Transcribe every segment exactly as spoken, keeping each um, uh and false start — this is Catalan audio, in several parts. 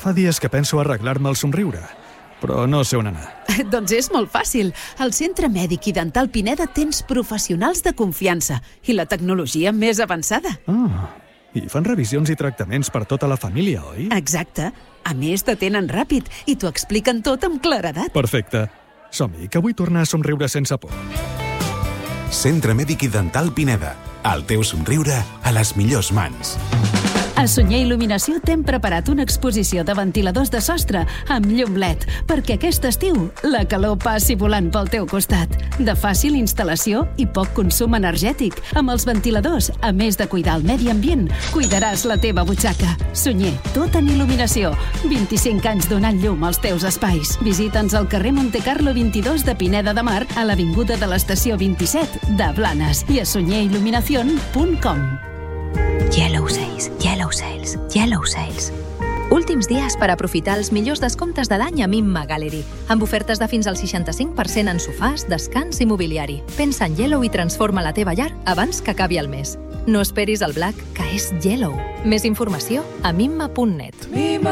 Fa dies que penso arreglar-me el somriure, però no sé on anar. Doncs és molt fàcil. Al Centre Mèdic i Dental Pineda tens professionals de confiança i la tecnologia més avançada. Ah, i fan revisions i tractaments per tota la família, oi? Exacte. A més, t'atenen ràpid i t'ho expliquen tot amb claredat. Perfecte. Som-hi, que vull tornar a somriure sense por. Centre Mèdic i Dental Pineda. El teu somriure a les millors mans. A Sunyer Il·luminació t'hem preparat una exposició de ventiladors de sostre amb llum L E D perquè aquest estiu la calor passi volant pel teu costat. De fàcil instal·lació i poc consum energètic. Amb els ventiladors, a més de cuidar el medi ambient, cuidaràs la teva butxaca. Sunyer, tot en il·luminació. vint-i-cinc anys donant llum als teus espais. Visita'ns al carrer Montecarlo vint-i-dos de Pineda de Mar, a l'avinguda de l'estació vint-i-set de Blanes i a sunyer il·luminación punt com. Yellow Sales, Yellow Sales, Yellow Sales. Últims dies per aprofitar els millors descomptes de l'any a Mimma Gallery, amb ofertes de fins al seixanta-cinc per cent en sofàs, descans i mobiliari. Pensa en Yellow i transforma la teva llar abans que acabi el mes. No esperis el Black, que és Yellow. Més informació a mimma punt net.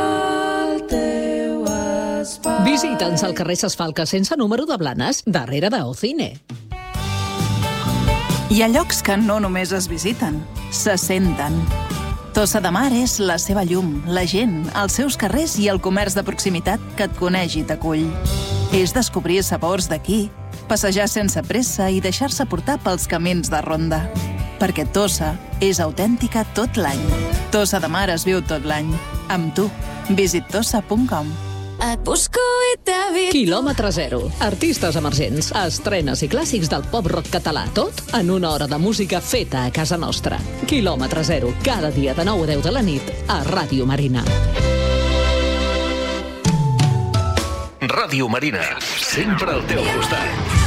Visita'ns al carrer Ses Falques sense número de Blanes, darrere d'Ocine. Hi ha llocs que no només es visiten, se senten. Tossa de Mar és la seva llum, la gent, els seus carrers i el comerç de proximitat que et coneix i t'acull. És descobrir sabors d'aquí, passejar sense pressa i deixar-se portar pels camins de ronda. Perquè Tossa és autèntica tot l'any. Tossa de Mar es viu tot l'any. Amb tu. Visit tossa punt com. Et busco i t'he vist. Quilòmetre zero. Artistes emergents, estrenes i clàssics del pop-rock català. Tot en una hora de música feta a casa nostra. Quilòmetre zero. Cada dia de nou a deu de la nit a Ràdio Marina. Ràdio Marina. Sempre al teu costat.